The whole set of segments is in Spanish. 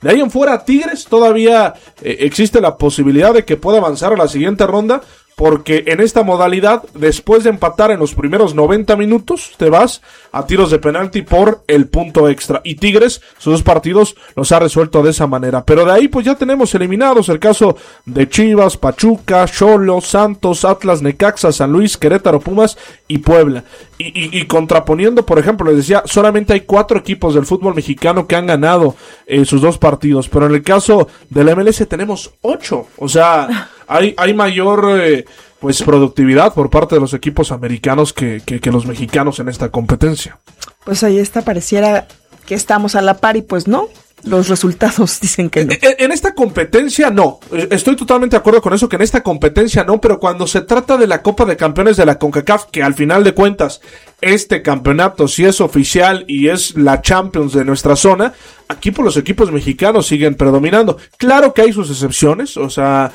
De ahí en fuera, Tigres todavía existe la posibilidad de que pueda avanzar a la siguiente ronda, porque en esta modalidad, después de empatar en los primeros 90 minutos, te vas a tiros de penalti por el punto extra. Y Tigres, sus 2 partidos los ha resuelto de esa manera. Pero de ahí pues ya tenemos eliminados el caso de Chivas, Pachuca, Xolos, Santos, Atlas, Necaxa, San Luis, Querétaro, Pumas y Puebla. Y contraponiendo, por ejemplo, les decía, solamente hay 4 equipos del fútbol mexicano que han ganado sus 2 partidos. Pero en el caso del MLS tenemos 8. O sea, hay mayor pues productividad por parte de los equipos americanos que los mexicanos en esta competencia. Pues ahí está, pareciera que estamos a la par y pues no. Los resultados dicen que no. En esta competencia no. Estoy totalmente de acuerdo con eso, que en esta competencia no, pero cuando se trata de la Copa de Campeones de la CONCACAF, que al final de cuentas este campeonato sí es oficial y es la Champions de nuestra zona, aquí por los equipos mexicanos siguen predominando. Claro que hay sus excepciones, o sea,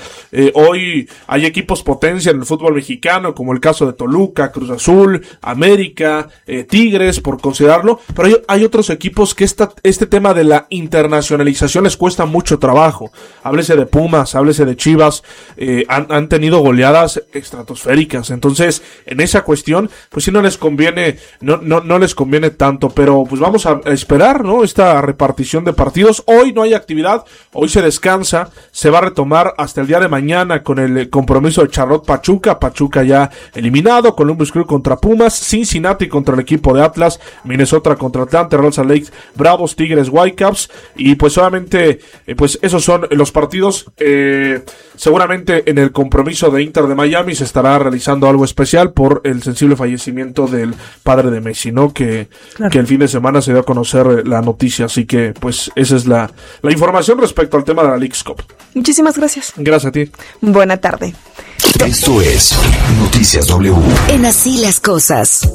hoy hay equipos potencia en el fútbol mexicano, como el caso de Toluca, Cruz Azul, América, Tigres, por considerarlo, pero hay otros equipos que este tema de la internacionalización les cuesta mucho trabajo. Háblese de Pumas, háblese de Chivas, han tenido goleadas estratosféricas, entonces en esa cuestión pues sí no les conviene, no les conviene tanto, pero pues vamos a esperar, ¿no? Esta repartición de partidos. Hoy no hay actividad, hoy se descansa, se va a retomar hasta el día de mañana con el compromiso de Charlotte Pachuca ya eliminado, Columbus Crew contra Pumas, Cincinnati contra el equipo de Atlas, Minnesota contra Atlanta, Real Salt Lake, Bravos, Tigres, Whitecaps, y pues solamente pues esos son los partidos. Seguramente en el compromiso de Inter de Miami se estará realizando algo especial por el sensible fallecimiento del padre de Messi, ¿no? Que el fin de semana se dio a conocer la noticia, así que pues esa es la información respecto al tema de la Leagues Cup. Muchísimas gracias. Gracias a ti. Buena tarde. Esto es Noticias W. En Así las Cosas.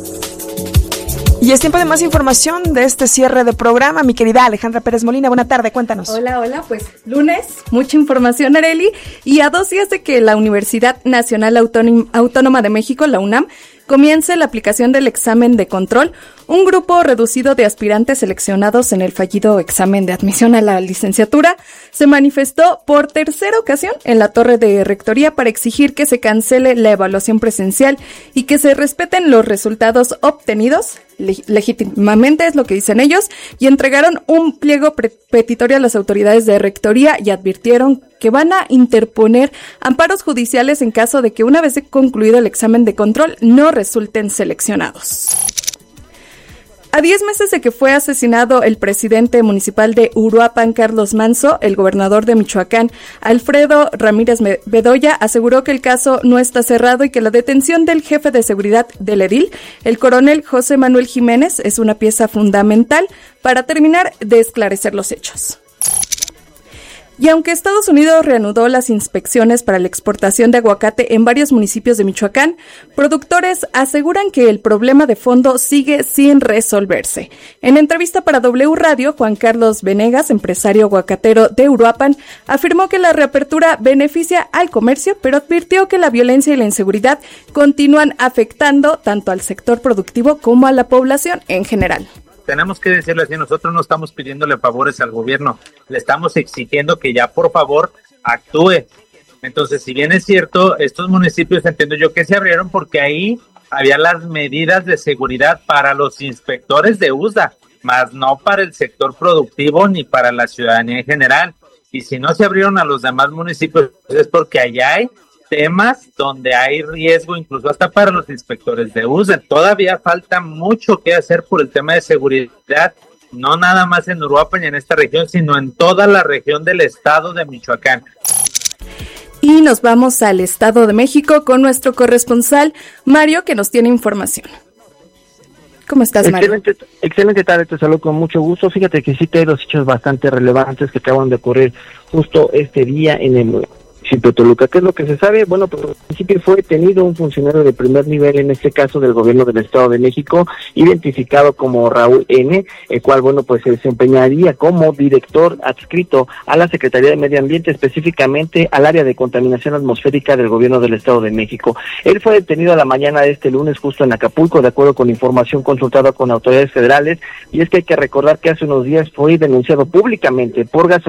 Y es tiempo de más información de este cierre de programa. Mi querida Alejandra Pérez Molina, buena tarde, cuéntanos. Hola, pues lunes, mucha información, Arely, y a 2 días de que la Universidad Nacional Autónoma de México, la UNAM, comience la aplicación del examen de control, un grupo reducido de aspirantes seleccionados en el fallido examen de admisión a la licenciatura se manifestó por 3ª ocasión en la Torre de Rectoría para exigir que se cancele la evaluación presencial y que se respeten los resultados obtenidos legítimamente, es lo que dicen ellos, y entregaron un pliego petitorio a las autoridades de Rectoría y advirtieron que van a interponer amparos judiciales en caso de que una vez concluido el examen de control no resulten seleccionados. A 10 meses de que fue asesinado el presidente municipal de Uruapan, Carlos Manzo, el gobernador de Michoacán, Alfredo Ramírez Bedoya, aseguró que el caso no está cerrado y que la detención del jefe de seguridad del edil, el coronel José Manuel Jiménez, es una pieza fundamental para terminar de esclarecer los hechos. Y aunque Estados Unidos reanudó las inspecciones para la exportación de aguacate en varios municipios de Michoacán, productores aseguran que el problema de fondo sigue sin resolverse. En entrevista para W Radio, Juan Carlos Venegas, empresario aguacatero de Uruapan, afirmó que la reapertura beneficia al comercio, pero advirtió que la violencia y la inseguridad continúan afectando tanto al sector productivo como a la población en general. Tenemos que decirle así, nosotros no estamos pidiéndole favores al gobierno, le estamos exigiendo que ya por favor actúe. Entonces, si bien es cierto, estos municipios entiendo yo que se abrieron porque ahí había las medidas de seguridad para los inspectores de USDA, más no para el sector productivo ni para la ciudadanía en general. Y si no se abrieron a los demás municipios es porque allá hay temas donde hay riesgo incluso hasta para los inspectores de USDA. Todavía falta mucho que hacer por el tema de seguridad, no nada más en Uruapan y en esta región, sino en toda la región del estado de Michoacán. Y nos vamos al Estado de México con nuestro corresponsal Mario, que nos tiene información. ¿Cómo estás, Mario? Excelente tarde, te saludo con mucho gusto. Fíjate que sí te hay 2 hechos bastante relevantes que acaban de ocurrir justo este día en el municipio de Toluca. ¿Qué es lo que se sabe? Bueno, pues al principio fue detenido un funcionario de primer nivel, en este caso del gobierno del Estado de México, identificado como Raúl N., el cual, bueno, pues se desempeñaría como director adscrito a la Secretaría de Medio Ambiente, específicamente al área de contaminación atmosférica del gobierno del Estado de México. Él fue detenido a la mañana de este lunes justo en Acapulco, de acuerdo con información consultada con autoridades federales, y es que hay que recordar que hace unos días fue denunciado públicamente por gasolina